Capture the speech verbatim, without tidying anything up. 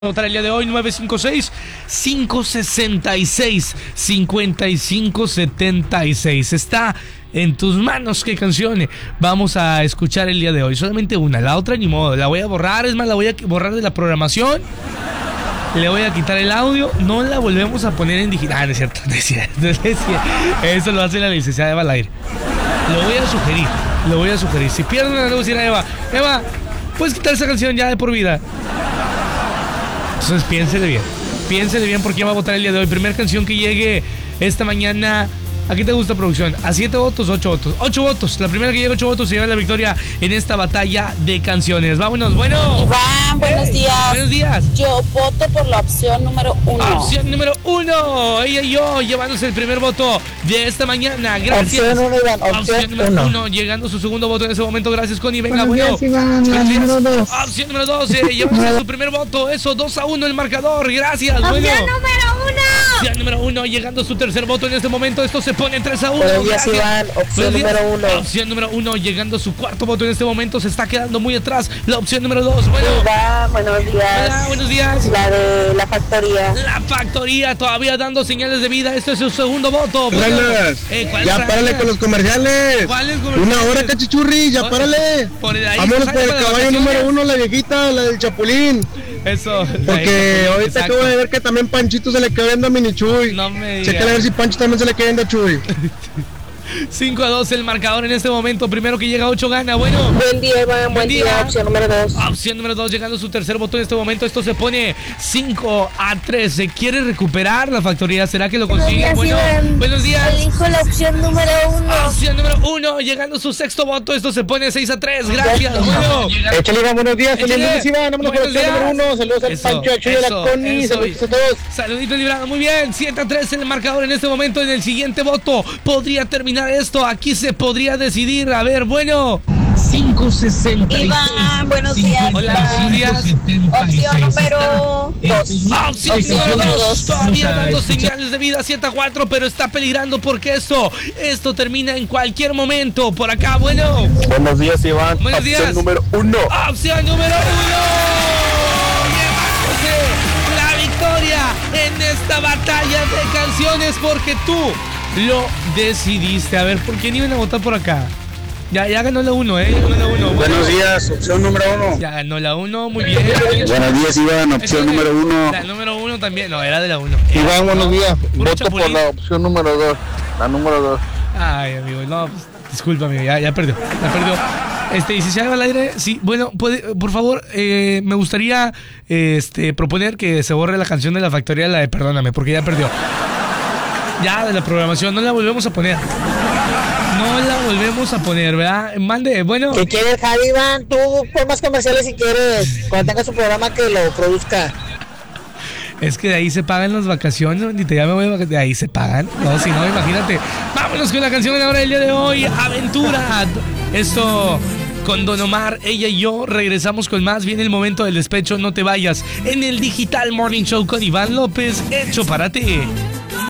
Anotar el día de hoy nueve cinco seis, cinco seis seis, cinco cinco siete seis. Está en tus manos qué canción vamos a escuchar el día de hoy. Solamente una, la otra ni modo. La voy a borrar, es más, la voy a borrar de la programación. Le voy a quitar el audio. No la volvemos a poner en digital. Ah, no es cierto, no es cierto, no es cierto. Eso lo hace la licenciada Eva Lair. Lo voy a sugerir, lo voy a sugerir. Si pierden, le voy a decir a Eva: Eva, puedes quitar esa canción ya de por vida. Entonces piénsele bien, piénsele bien por quién va a votar el día de hoy. Primera canción que llegue esta mañana. ¿A qué te gusta, producción? ¿A siete votos o ocho votos? Ocho votos. La primera que llegue ocho votos se lleva la victoria en esta batalla de canciones. Vámonos, bueno. Iván, buenos hey, días. Buenos días. Yo voto por la opción número uno. Opción número uno. Ella y yo llevándose el primer voto de esta mañana. Gracias. Opción uno, Iván. Opción, opción número uno. uno. Llegando su segundo voto en ese momento. Gracias, Connie. Venga, Buenos bueno. días, Iván. La número dos. Opción número dos. Eh, llevándose su primer voto. Eso, dos a uno el marcador. Gracias. Opción Bueno. número uno. Opción número uno, llegando su tercer voto en este momento. Esto se pone tres a uno. Buenos días, Iván. Opción número uno. Opción número uno, llegando su cuarto voto en este momento. Se está quedando muy atrás. La opción número dos. Bueno. Iván, buenos días. Hola, buenos días. La de la factoría. La factoría todavía dando señales de vida. Este es su segundo voto. Bueno, eh, ¿cuál ya ranas? párale con los comerciales. ¿Cuáles comerciales? Una hora, cachichurri, ya Por- párale. por ahí, Vámonos sale por el para caballo vacaciones. número uno, la viejita, la del Chapulín. Eso. Porque Ahí, ahorita exacto. acabo de ver que también Panchito se le quedó viendo a Mini Chuy. No me Chécale a digas. ver si Pancho también se le queda viendo a Chuy. cinco a dos el marcador en este momento. Primero que llega ocho gana. Bueno. Buen día, Iván. Buen, Buen día. día. Opción número dos. Opción número dos, llegando su tercer voto en este momento. Esto se pone cinco a tres. ¿Se quiere recuperar la factoría? ¿Será que lo consigue? Bueno, buenos días. Elijo la opción número uno. Opción número uno, llegando su sexto voto. Esto se pone seis a tres. Gracias. Bueno, Échale, Iván, buenos días. Échale. Feliz Iván. Vámonos por el Buenos número días. uno. Saludos al Eso, Pancho, a Chuy, a la eso, Connie. eso. Saludos a todos. saludito librado. Muy bien. siete a tres el marcador en este momento. En el siguiente voto podría terminar esto. Aquí se podría decidir. A ver, bueno. cinco sesenta y seis. Iván, buenos días. Hola, buenos días. Opción número dos. Opción Opción número número dos. dos. Todavía dando señales de vida siete a cuatro, pero está peligrando porque esto, esto termina en cualquier momento. Por acá, bueno. Buenos días, Iván. Buenos días. Opción número uno. Opción número uno. Llevándose la victoria en esta batalla de canciones porque tú lo decidiste. A ver, ¿por quién iban a votar por acá? Ya, ya ganó la uno, ¿eh? Ya ganó la uno. Bueno, Buenos días, opción número uno. ya ganó la uno, muy bien. Buenos días, Iván. Opción número uno. La número uno también, no, era de la uno. Iván, buenos días. Puro Voto por chapulín. la opción número dos. La número dos. Ay, amigo, no, pues, disculpa, amigo, ya, ya perdió, ya perdió. Este, y si se haga al aire, sí, bueno, puede, por favor, eh, me gustaría eh, este, proponer que se borre la canción de la factoría, la de Perdóname, porque ya perdió. Ya, de la programación, no la volvemos a poner. No la volvemos a poner, ¿verdad? Mande, bueno. ¿Qué quieres, Javi, Iván? Tú pon más comerciales si quieres. Cuando tengas su programa que lo produzca. Es que de ahí se pagan las vacaciones, bandita. Ya me voy de vacaciones. De ahí se pagan. No, si no, imagínate. Vámonos con la canción de la hora del día de hoy. Aventura. Esto con Don Omar, ella y yo. Regresamos con más. Viene el momento del despecho. No te vayas. En el Digital Morning Show con Iván López. Hecho para ti.